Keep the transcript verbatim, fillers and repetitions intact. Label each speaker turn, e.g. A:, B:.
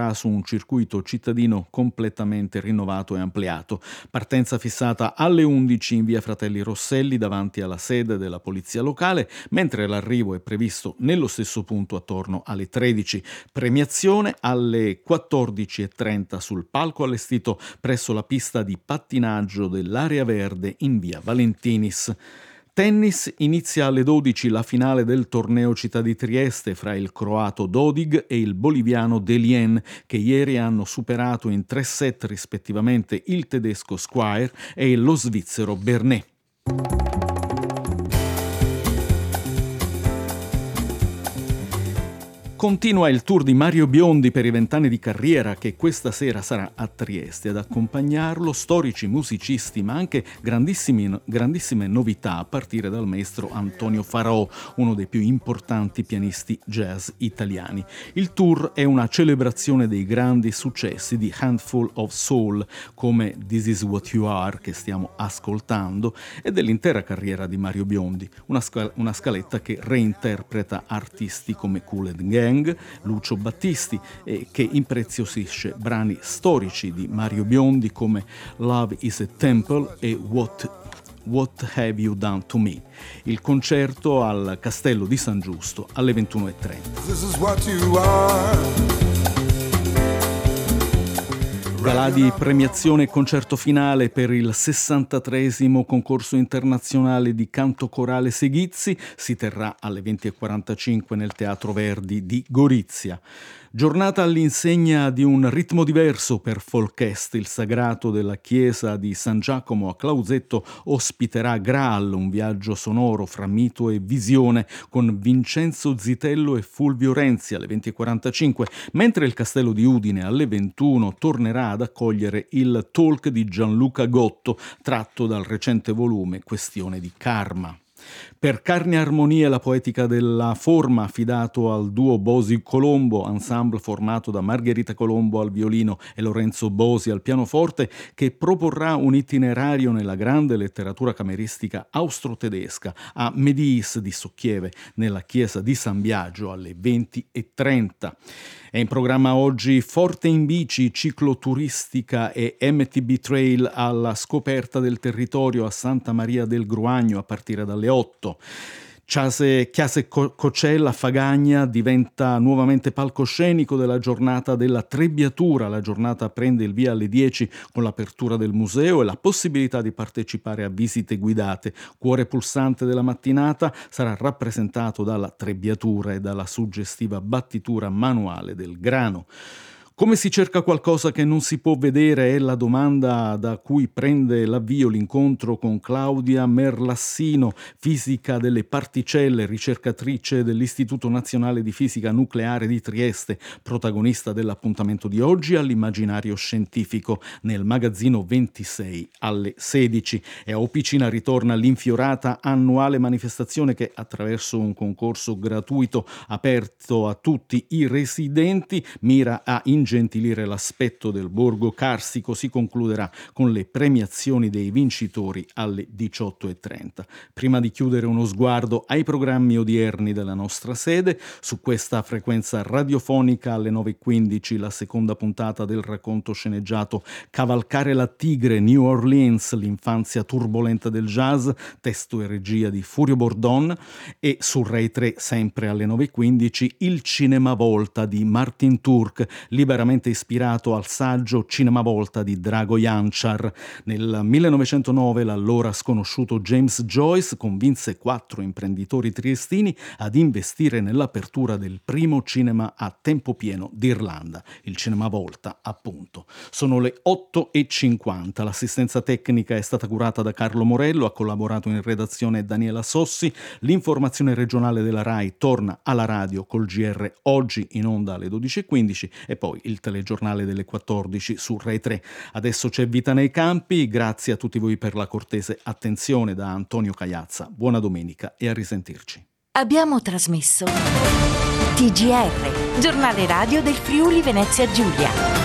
A: avverrà su un circuito cittadino completamente rinnovato e ampliato. Partenza fissata alle undici in via Fratelli Rosselli davanti alla sede della polizia locale, mentre l'arrivo è previsto nello stesso punto attorno alle tredici. Premiazione alle quattordici e trenta sul palco allestito presso la pista di pattinaggio dell'Area Verde in via Valentinis. Tennis, inizia alle dodici la finale del torneo Città di Trieste fra il croato Dodig e il boliviano Delien, che ieri hanno superato in tre set rispettivamente il tedesco Squire e lo svizzero Bernet. Continua il tour di Mario Biondi per i vent'anni di carriera, che questa sera sarà a Trieste. Ad accompagnarlo storici musicisti, ma anche grandissimi, grandissime novità, a partire dal maestro Antonio Farò, uno dei più importanti pianisti jazz italiani. Il tour è una celebrazione dei grandi successi di Handful of Soul, come This Is What You Are, che stiamo ascoltando, e dell'intera carriera di Mario Biondi, una, scal- una scaletta che reinterpreta artisti come Kool and Gang, Lucio Battisti, e che impreziosisce brani storici di Mario Biondi come Love is a Temple e What, What Have You Done to Me. Il concerto al Castello di San Giusto alle ventuno e trenta. This is what you are. Galà di premiazione e concerto finale per il sessantatreesimo concorso internazionale di canto corale Seghizzi si terrà alle venti e quarantacinque nel Teatro Verdi di Gorizia. Giornata all'insegna di un ritmo diverso per Folkest. Il sagrato della chiesa di San Giacomo a Clausetto ospiterà Graal, un viaggio sonoro fra mito e visione con Vincenzo Zitello e Fulvio Renzi alle venti e quarantacinque, mentre il Castello di Udine alle ventuno tornerà ad accogliere il talk di Gianluca Gotto tratto dal recente volume Questione di Karma. Per Carni e Armonie, la poetica della forma, affidato al duo Bosi-Colombo, ensemble formato da Margherita Colombo al violino e Lorenzo Bosi al pianoforte, che proporrà un itinerario nella grande letteratura cameristica austro-tedesca a Mediis di Socchieve, nella chiesa di San Biagio alle venti e trenta. È in programma oggi Forte in Bici, cicloturistica e M T B Trail alla scoperta del territorio a Santa Maria del Gruagno a partire dalle otto. Chiase, Chiase Cocella, Fagagna diventa nuovamente palcoscenico della giornata della Trebbiatura. La giornata prende il via alle dieci con l'apertura del museo e la possibilità di partecipare a visite guidate. Cuore pulsante della mattinata sarà rappresentato dalla Trebbiatura e dalla suggestiva battitura manuale del grano. Come si cerca qualcosa che non si può vedere è la domanda da cui prende l'avvio l'incontro con Claudia Merlassino, fisica delle particelle, ricercatrice dell'Istituto Nazionale di Fisica Nucleare di Trieste, protagonista dell'appuntamento di oggi all'Immaginario Scientifico nel magazzino ventisei alle sedici. E a Opicina ritorna l'infiorata annuale manifestazione che, attraverso un concorso gratuito aperto a tutti i residenti, mira a ingentilire l'aspetto del borgo carsico. Si concluderà con le premiazioni dei vincitori alle diciotto e trenta. Prima di chiudere, uno sguardo ai programmi odierni della nostra sede. Su questa frequenza radiofonica alle nove e quindici la seconda puntata del racconto sceneggiato Cavalcare la tigre, New Orleans, l'infanzia turbolenta del jazz, testo e regia di Furio Bordon, e su Rai tre sempre alle nove e quindici Il Cinema Volta di Martin Turk, liberamente ispirato al saggio Cinema Volta di Drago Jančar. Nel millenovecentonove l'allora sconosciuto James Joyce convinse quattro imprenditori triestini ad investire nell'apertura del primo cinema a tempo pieno d'Irlanda, il Cinema Volta, appunto. Sono le otto e cinquanta, l'assistenza tecnica è stata curata da Carlo Morello, ha collaborato in redazione Daniela Sossi. L'informazione regionale della Rai torna alla radio col G R oggi in onda alle dodici e quindici e poi il telegiornale delle quattordici su Rai tre. Adesso c'è Vita nei campi. Grazie a tutti voi per la cortese attenzione da Antonio Cagliazza. Buona domenica e a risentirci.
B: Abbiamo trasmesso T G R, giornale radio del Friuli Venezia Giulia.